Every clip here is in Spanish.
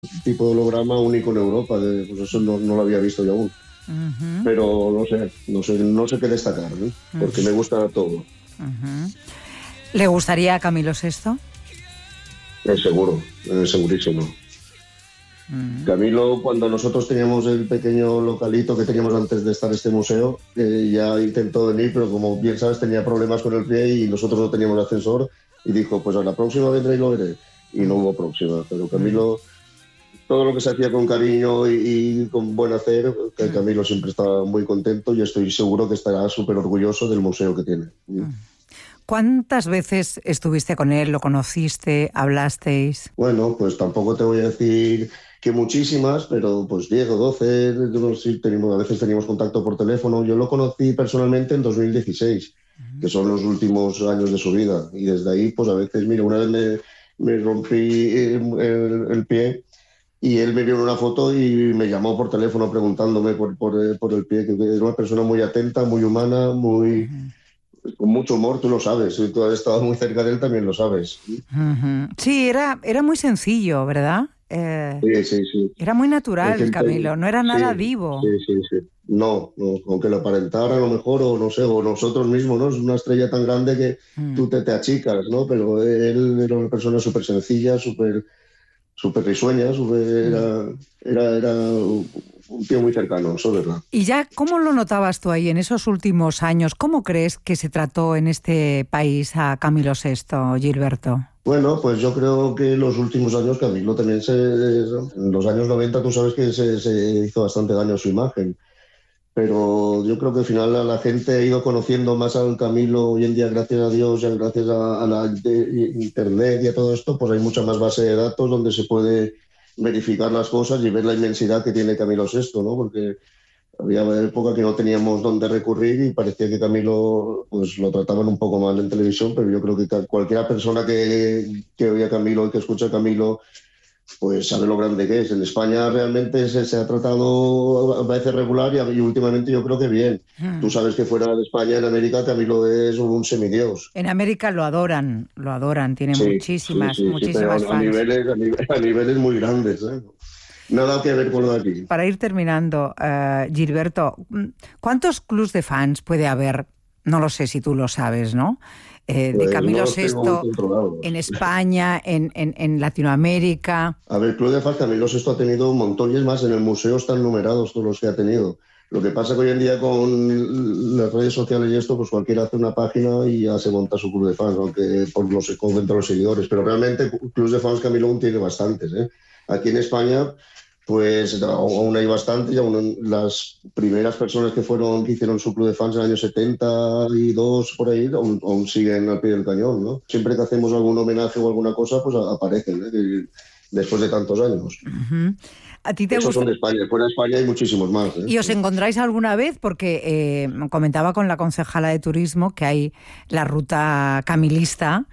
tipo de holograma único en Europa, pues eso no lo había visto yo aún. Ujú, Pero no sé qué destacar, ¿eh? Porque ujú, me gusta todo, ujú. ¿Le gustaría a Camilo VI? seguro, segurísimo. Mm, Camilo, cuando nosotros teníamos el pequeño localito que teníamos antes de estar este museo, ya intentó venir, pero como bien sabes, tenía problemas con el pie y nosotros no teníamos ascensor y dijo, pues a la próxima vendré y lo veré. Y no mm, hubo próxima, pero mm, Camilo, todo lo que se hacía con cariño y con buen hacer, que mm, Camilo siempre estaba muy contento y estoy seguro que estará súper orgulloso del museo que tiene. mm. ¿Cuántas veces estuviste con él, lo conociste, hablasteis? Bueno, pues tampoco te voy a decir que muchísimas, pero pues 10 o 12, yo no sé, a veces teníamos contacto por teléfono. Yo lo conocí personalmente en 2016, que son los últimos años de su vida. Y desde ahí, pues a veces, mira, una vez me rompí el pie y él me vio en una foto y me llamó por teléfono preguntándome por el pie, que es una persona muy atenta, muy humana, Ujú, con mucho humor, tú lo sabes. Si tú has estado muy cerca de él, también lo sabes. ujú. Sí, era muy sencillo, ¿verdad? Sí, sí, sí. Era muy Hay natural, gente, Camilo, no era nada sí, sí, vivo. sí, sí. No, no, aunque lo aparentara a lo mejor, o no sé, o nosotros mismos, ¿no? Es una estrella tan grande que Mm, tú te achicas, ¿no? Pero él era una persona súper sencilla, súper risueña, mm. era un tío muy cercano, eso es verdad. Y ya, ¿cómo lo notabas tú ahí en esos últimos años? ¿Cómo crees que se trató en este país a Camilo VI, Gilberto? Bueno, pues yo creo que los últimos años, Camilo también en los años 90 tú sabes que se hizo bastante daño a su imagen. Pero yo creo que al final la gente ha ido conociendo más al Camilo hoy en día, gracias a Dios, y gracias a la internet y a todo esto, pues hay mucha más base de datos donde se puede verificar las cosas y ver la inmensidad que tiene Camilo VI, ¿no? Porque había época que no teníamos dónde recurrir y parecía que Camilo pues lo trataban un poco mal en televisión, pero yo creo que cualquiera persona que oye a Camilo y que escucha a Camilo pues sabe lo grande que es. En España realmente se ha tratado a veces regular y últimamente yo creo que bien. Tú Mm. sabes que fuera de España, en América, Camilo es un semidios. En América lo adoran, tiene Sí, sí, muchísimas, sí, sí, pero muchísimas fans. a niveles muy grandes, ¿eh? Nada que ver con lo de aquí. Para ir terminando, Gilberto, ¿cuántos clubs de fans puede haber? No lo sé si tú lo sabes, ¿no? De Pues no Camilo los tengo muy VI en controlados. España, en Latinoamérica. A ver, Club de Fans Camilo Sesto ha tenido un montón y es más, en el museo están numerados todos los que ha tenido. Lo que pasa que hoy en día con las redes sociales y esto, pues cualquiera hace una página y ya se monta su club de fans, aunque por los concentra los seguidores. Pero realmente clubes de fans Camilo aún tiene bastantes, ¿eh? Aquí en España, pues aún hay bastantes. Y aún las primeras personas que hicieron su club de fans en el año 72, por ahí, aún siguen al pie del cañón, ¿no? Siempre que hacemos algún homenaje o alguna cosa, pues aparecen, ¿eh? Después de tantos años. Ujú. ¿A ti te Esos son gusta? de España. Fuera de España hay muchísimos más, ¿eh? ¿Y os encontráis alguna vez? Porque comentaba con la concejala de turismo que hay la ruta camilista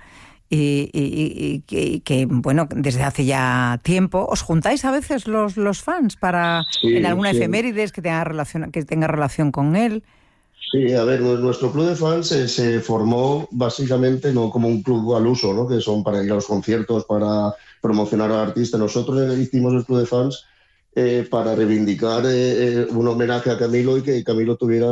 bueno, desde hace ya tiempo, ¿os juntáis a veces los fans para en Sí, alguna sí. efemérides que tenga relación con él? Sí, a ver, nuestro club de fans se formó básicamente no como un club al uso, ¿no? Que son para ir a los conciertos, para promocionar al artista. Nosotros hicimos el club de fans para reivindicar un homenaje a Camilo y que Camilo tuviera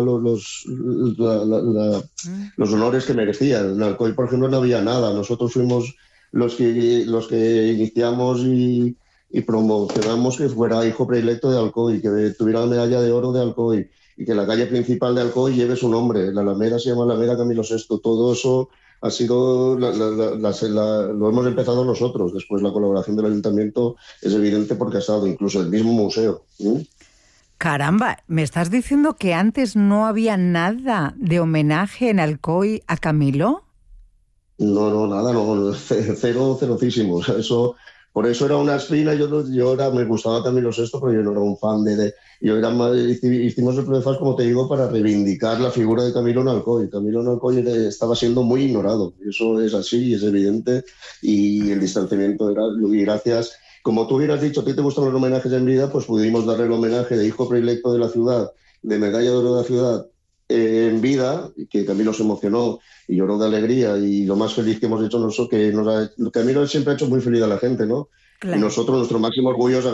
Mm. los honores que merecía. En Alcoy, por ejemplo, no había nada. Nosotros fuimos los que iniciamos y promocionamos que fuera hijo predilecto de Alcoy, que tuviera la medalla de oro de Alcoy y que la calle principal de Alcoy lleve su nombre. La Alameda se llama Alameda Camilo VI. Todo eso ha sido, lo hemos empezado nosotros. Después la colaboración del ayuntamiento es evidente porque ha estado incluso el mismo museo. ¿Sí? Caramba, ¿me estás diciendo que antes no había nada de homenaje en Alcoy a Camilo? No, no, nada, no, cero, cerocísimo. O sea, eso, por eso era una espina. Me gustaba Camilo VI, pero yo no era un fan yo era hicimos el Club de Fans, como te digo, para reivindicar la figura de Camilo en Alcoy. Camilo en Alcoy estaba siendo muy ignorado. Eso es así, es evidente. Y el distanciamiento era, y gracias, como tú hubieras dicho, a ti te gustan los homenajes en vida, pues pudimos darle el homenaje de hijo predilecto de la ciudad, de medalla de oro de la ciudad en vida, que Camilo se emocionó y lloró de alegría y lo más feliz que hemos hecho nosotros, Camilo siempre ha hecho muy feliz a la gente, ¿no? Y Claro. nosotros, nuestro máximo orgullo es